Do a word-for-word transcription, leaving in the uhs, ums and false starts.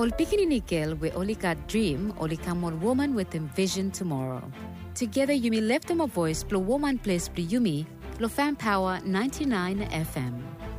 Ol pikininikil we olika dream olika more woman with envision tomorrow. Together you may lift them a voice, blow woman place, blow yumi, blow fan power ninety-nine F M.